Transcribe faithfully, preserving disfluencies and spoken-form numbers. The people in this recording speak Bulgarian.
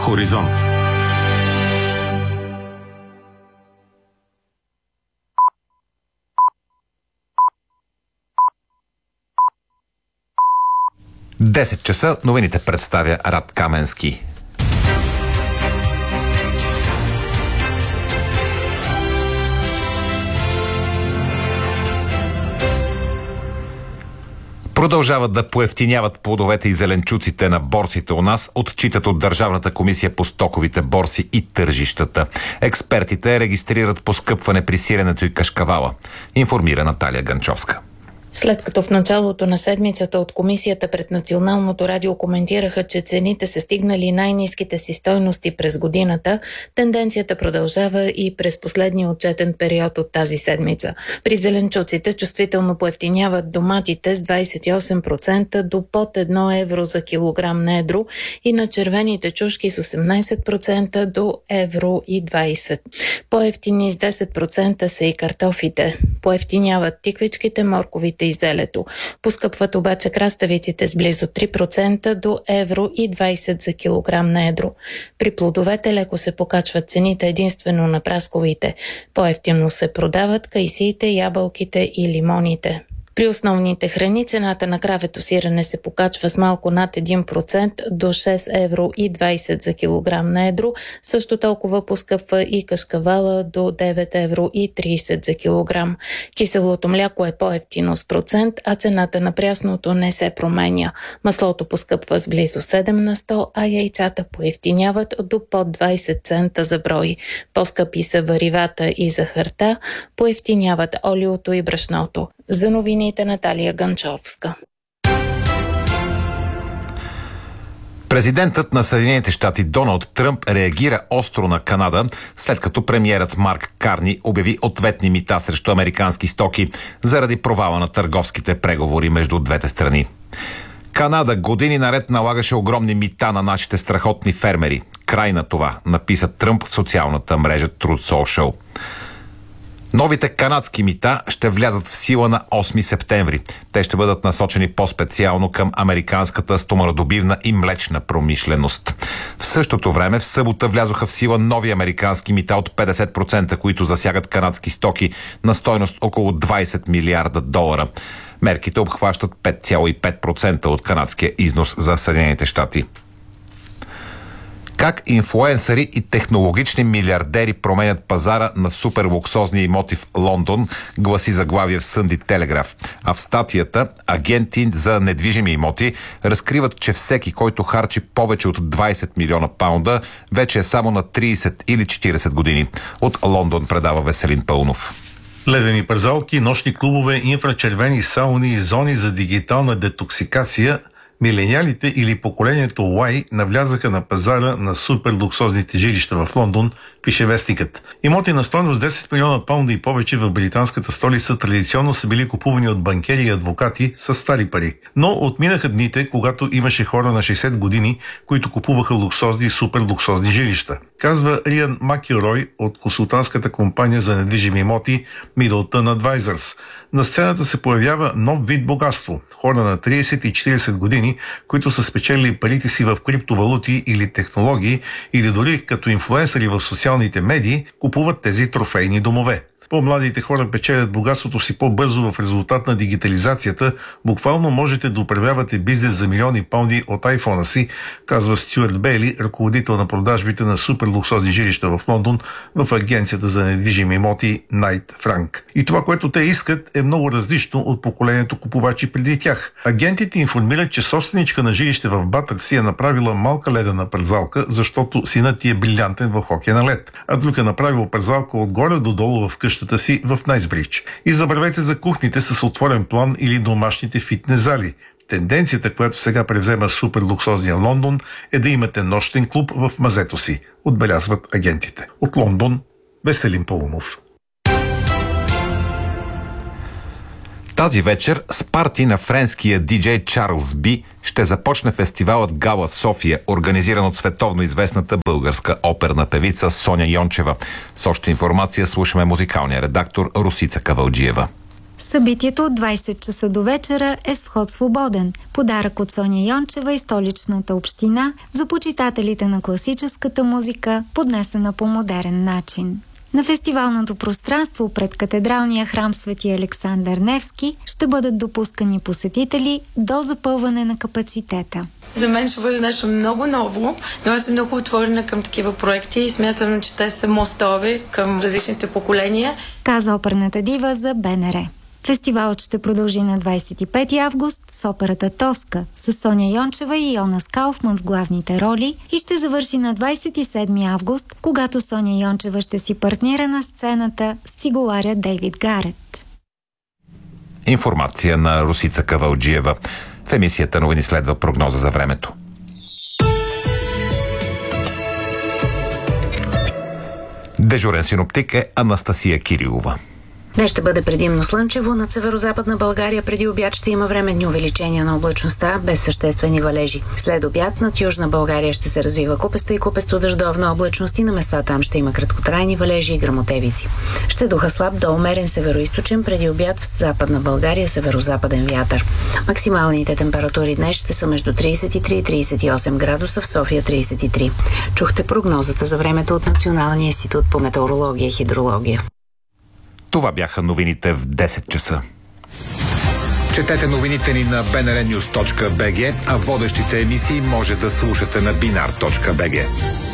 Хоризонт. десет часа новините представя Рад Каменски. Продължават да поевтиняват плодовете и зеленчуците на борсите у нас, отчитат от Държавната комисия по стоковите борси и тържищата. Експертите регистрират поскъпване при сиренето и кашкавала, информира Наталия Ганчовска. След като в началото на седмицата от комисията пред Националното радио коментираха, че цените са стигнали най-ниските си стойности през годината, тенденцията продължава и през последния отчетен период от тази седмица. При зеленчуците чувствително поевтиняват доматите с двадесет и осем процента до под едно евро за килограм на едро и на червените чушки с осемнадесет процента до евро и двадесет. По-евтини с десет процента са и картофите. Поевтиняват тиквичките, морковите и зелето. Поскъпват обаче краставиците с близо три процента до евро и двадесет за килограм на едро. При плодовете леко се покачват цените единствено на прасковите. По-евтино се продават кайсиите, ябълките и лимоните. При основните храни цената на кравето сирене се покачва с малко над един процент до шест евро и двадесет за килограм на едро. Също толкова поскъпва и кашкавала до девет евро и тридесет за килограм. Киселото мляко е по-евтино с процент, а цената на прясното не се променя. Маслото поскъпва с близо седем на сто, а яйцата поевтиняват до под двадесет цента за брой. По-скъпи са варивата и захарта, поевтиняват олиото и брашното. За новините Наталия Ганчовска. Президентът на Съединените щати Доналд Тръмп реагира остро на Канада, след като премиерът Марк Карни обяви ответни мита срещу американски стоки заради провала на търговските преговори между двете страни. Канада години наред налагаше огромни мита на нашите страхотни фермери. Край на това, написа Тръмп в социалната мрежа Truth Social. Новите канадски мита ще влязат в сила на осми септември. Те ще бъдат насочени по-специално към американската стоманодобивна и млечна промишленост. В същото време в събота влязоха в сила нови американски мита от петдесет процента, които засягат канадски стоки на стойност около двадесет милиарда долара. Мерките обхващат пет цяло и пет процента от канадския износ за Съединените щати. Как инфлуенсъри и технологични милиардери променят пазара на суперлуксозни имоти в Лондон, гласи заглавие в Sunday Telegraph. А в статията агенти за недвижими имоти разкриват, че всеки, който харчи повече от двадесет милиона паунда, вече е само на тридесет или четиридесет години. От Лондон предава Веселин Пълнов. Ледени парзалки, нощни клубове, инфрачервени сауни и зони за дигитална детоксикация. Милениалите или поколението Y навлязаха на пазара на суперлуксозните жилища в Лондон, пише вестникът. Имоти на стойност десет милиона паунда и повече в британската столица традиционно са били купувани от банкери и адвокати с стари пари. Но отминаха дните, когато имаше хора на шейсет години, които купуваха луксозни и суперлуксозни жилища. Казва Риан Макилрой от консултантската компания за недвижими имоти Middleton Advisors. На сцената се появява нов вид богатство. Хора на тридесет и четиридесет години, които са спечелили парите си в криптовалути или технологии, или дори като инфлуенсъри в социалните медии, купуват тези трофейни домове. По-младите хора печелят богатството си по-бързо в резултат на дигитализацията. Буквално можете да управлявате бизнес за милиони паунди от айфона си, казва Стюарт Бейли, ръководител на продажбите на суперлуксозни жилища в Лондон в агенцията за недвижими имоти Найт Франк. И това, което те искат, е много различно от поколението купувачи преди тях. Агентите информират, че собственичка на жилище в Батърси е направила малка ледена парзалка, защото синът ти е брилянтен в хокейна лед, а друг е направил парзалка отгоре до долу в къщата си в Найсбридж. И забравете за кухните с отворен план или домашните фитнес зали. Тенденцията, която сега превзема суперлуксозния Лондон, е да имате нощен клуб в мазето си, отбелязват агентите. От Лондон, Веселин Пълнов. Тази вечер с парти на френския диджей Чарлз Би ще започне фестивалът Гала в София, организиран от световно известната българска оперна певица Соня Йончева. С още информация слушаме музикалния редактор Русица Кавалджиева. Събитието от двайсет часа до вечера е с вход свободен. Подарък от Соня Йончева и столичната община за почитателите на класическата музика, поднесена по модерен начин. На фестивалното пространство пред катедралния храм Свети Александър Невски ще бъдат допускани посетители до запълване на капацитета. За мен ще бъде нещо много ново, но аз съм много отворена към такива проекти и смятам, че те са мостови към различните поколения. Каза оперната дива за БНР. Фестивалът ще продължи на двайсет и пети август с операта Тоска с Соня Йончева и Йонас Кауфман в главните роли и ще завърши на двайсет и седми август, когато Соня Йончева ще си партнира на сцената с цигуларя Дейвид Гарет. Информация на Русица Кавалджиева. В емисията новини следва прогноза за времето. Дежурен синоптик е Анастасия Кирилова. Днес ще бъде предимно слънчево. Над северо-западна България преди обяд ще има временни увеличения на облачността без съществени валежи. След обяд над Южна България ще се развива купеста и купесто дъждовна облачност и на места там ще има краткотрайни валежи и гръмотевици. Ще духа слаб до умерен североизточен, преди обяд в Западна България северо-западен вятър. Максималните температури днес ще са между трийсет и три и трийсет и осем градуса, в София трийсет и три. Чухте прогнозата за времето от Националния институт по метеорология и хидрология. Това бяха новините в десет часа. Четете новините ни на би ен ар нюз точка би джи, а водещите емисии може да слушате на бинар точка би джи.